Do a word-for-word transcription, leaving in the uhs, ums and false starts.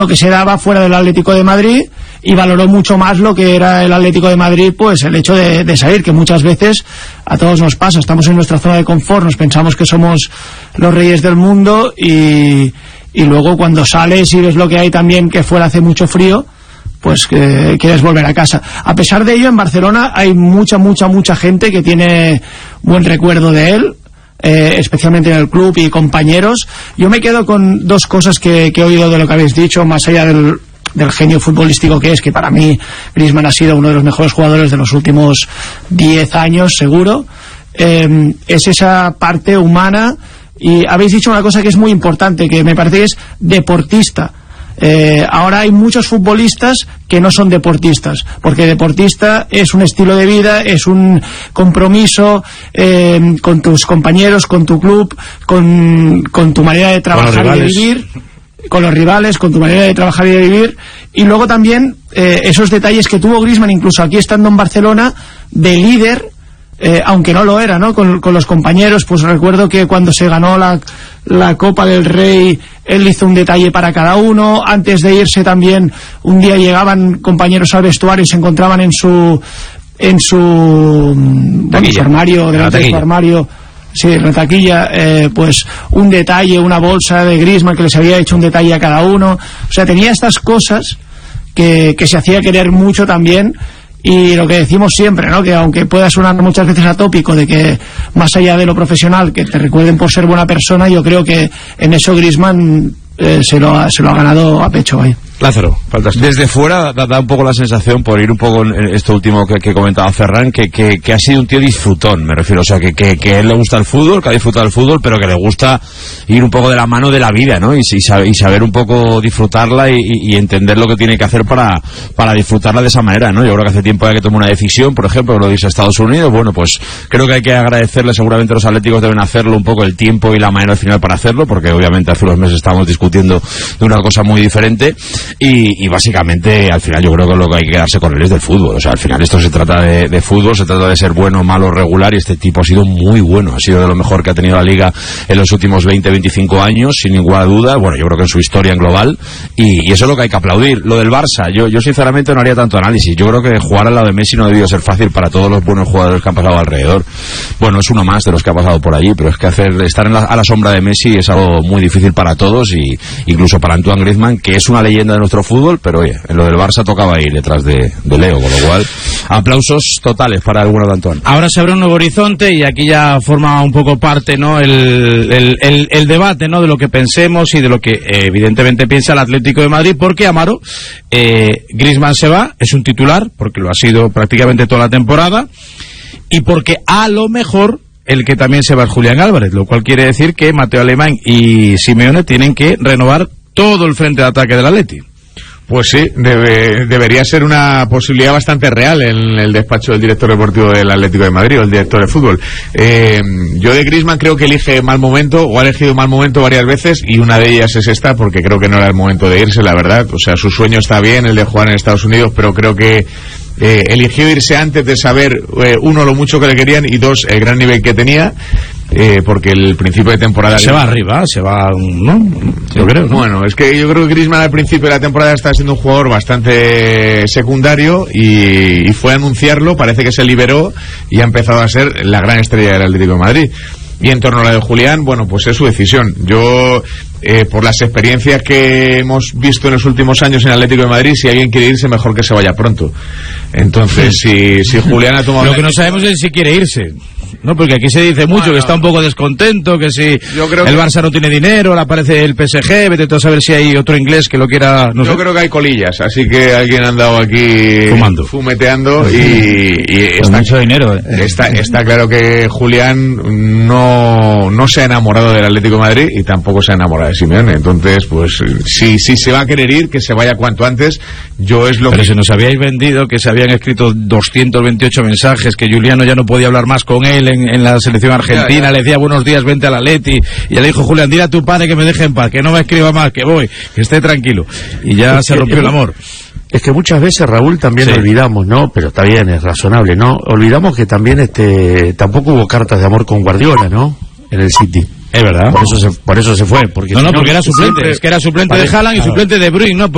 que se daba fuera del Atlético de Madrid, y valoró mucho más lo que era el Atlético de Madrid, pues el hecho de, de salir, que muchas veces a todos nos pasa, estamos en nuestra zona de confort, nos pensamos que somos los reyes del mundo, y, y luego cuando sales y ves lo que hay también, que fuera hace mucho frío, pues que quieres volver a casa. A pesar de ello, en Barcelona hay mucha, mucha, mucha gente que tiene buen recuerdo de él, eh, especialmente en el club y compañeros. Yo me quedo con dos cosas que, que he oído de lo que habéis dicho, más allá del, del genio futbolístico que es, que para mí Griezmann ha sido uno de los mejores jugadores de los últimos diez años, seguro. Eh, es esa parte humana, y habéis dicho una cosa que es muy importante, que me parece que es deportista. Eh, ahora hay muchos futbolistas que no son deportistas, porque deportista es un estilo de vida, es un compromiso eh, con tus compañeros, con tu club, con, con tu manera de trabajar y de vivir, con los rivales, con tu manera de trabajar y de vivir. Y luego también eh, esos detalles que tuvo Griezmann, incluso aquí estando en Barcelona, de líder, Eh, aunque no lo era, ¿no? Con, con los compañeros, pues recuerdo que cuando se ganó la, la Copa del Rey, él hizo un detalle para cada uno. Antes de irse también, un día llegaban compañeros al vestuario y se encontraban en su en su, bueno, su armario, delante de su armario, sí, en la taquilla, eh, pues un detalle, una bolsa de Griezmann que les había hecho un detalle a cada uno. O sea, tenía estas cosas que, que se hacía querer mucho también. Y lo que decimos siempre, ¿no? Que aunque pueda sonar muchas veces atópico, de que más allá de lo profesional, que te recuerden por ser buena persona, yo creo que en eso Griezmann eh, se, lo ha, se lo ha ganado a pecho ahí. Lázaro, fantástico. Desde fuera da, da un poco la sensación, por ir un poco en esto último que, que comentaba Ferran, que, que, que ha sido un tío disfrutón, me refiero, o sea, que, que, que a él le gusta el fútbol, que ha disfrutado el fútbol, pero que le gusta ir un poco de la mano de la vida, ¿no? Y, y, saber, y saber un poco disfrutarla y, y entender lo que tiene que hacer para, para disfrutarla de esa manera, ¿no? Yo creo que hace tiempo hay que tomar una decisión, por ejemplo, lo dice Estados Unidos, bueno, pues creo que hay que agradecerle, seguramente los atléticos deben hacerlo un poco el tiempo y la manera al final para hacerlo, porque obviamente hace unos meses estábamos discutiendo de una cosa muy diferente, y, y básicamente al final yo creo que lo que hay que quedarse con él es del fútbol. O sea, al final esto se trata de, de fútbol, se trata de ser bueno, malo, regular, y este tipo ha sido muy bueno, ha sido de lo mejor que ha tenido la Liga en los últimos veinte, veinticinco años, sin ninguna duda. Bueno, yo creo que en su historia en global, y, y eso es lo que hay que aplaudir. Lo del Barça, yo, yo sinceramente no haría tanto análisis. Yo creo que jugar al lado de Messi no ha debido ser fácil para todos los buenos jugadores que han pasado alrededor. Bueno, es uno más de los que ha pasado por allí, pero es que hacer estar en la, a la sombra de Messi es algo muy difícil para todos, y incluso para Antoine Griezmann, que es una leyenda de nuestro fútbol, pero oye, en lo del Barça tocaba ir detrás de, de Leo, con lo cual aplausos totales para el bueno de Antoine. Ahora se abre un nuevo horizonte, y aquí ya forma un poco parte, ¿no?, el, el, el, el debate, ¿no?, de lo que pensemos y de lo que eh, evidentemente piensa el Atlético de Madrid, porque Amaro, eh, Griezmann se va, es un titular, porque lo ha sido prácticamente toda la temporada, y porque a lo mejor el que también se va es Julián Álvarez, lo cual quiere decir que Mateo Alemán y Simeone tienen que renovar todo el frente de ataque del Atleti. Pues sí, debe, debería ser una posibilidad bastante real en el despacho del director deportivo del Atlético de Madrid, o el director de fútbol. Eh, yo de Griezmann creo que elige mal momento, o ha elegido mal momento varias veces, y una de ellas es esta, porque creo que no era el momento de irse, la verdad. O sea, su sueño está bien, el de jugar en Estados Unidos, pero creo que eh, eligió irse antes de saber, eh, uno, lo mucho que le querían, y dos, el gran nivel que tenía. Eh, porque el principio de temporada se va arriba, se va, ¿no? Yo creo, ¿no? Bueno, es que yo creo que Griezmann al principio de la temporada está siendo un jugador bastante secundario, y, y fue a anunciarlo, parece que se liberó y ha empezado a ser la gran estrella del Atlético de Madrid. Y en torno a la de Julián, bueno, pues es su decisión. Yo, eh, por las experiencias que hemos visto en los últimos años en el Atlético de Madrid, si alguien quiere irse, mejor que se vaya pronto. Entonces, si, si Julián ha tomado... Lo que no sabemos es si quiere irse, ¿no? Porque aquí se dice mucho, bueno, que está un poco descontento, que si yo creo el que... Barça no tiene dinero, le aparece el P S G, vete tú a saber si hay otro inglés que lo quiera, no yo sé. creo que hay colillas, así que alguien ha andado aquí fumando, fumeteando, y, y está, mucho dinero, ¿eh? está, está claro que Julián no, no se ha enamorado del Atlético de Madrid, y tampoco se ha enamorado de Simeone. Entonces, pues si, si se va a querer ir, que se vaya cuanto antes. Yo es lo Pero que... si nos habíais vendido que se habían escrito doscientos veintiocho mensajes, que Juliano ya no podía hablar más con él en, en la selección argentina, ya, ya. Le decía buenos días, vente al Atleti, y ya le dijo Julián, dile a tu padre que me deje en paz, que no me escriba más, que voy, que esté tranquilo, y ya es se rompió que, el amor. Es que muchas veces, Raúl, también sí. olvidamos, ¿no? Pero está bien, es razonable, ¿no? Olvidamos que también este tampoco hubo cartas de amor con Guardiola, ¿no? En el City. Es verdad. Por eso se, por eso se fue. Porque no, si no, no, porque era suplente, siempre... es que era suplente vale, de Haaland y suplente de Bruyne, ¿no?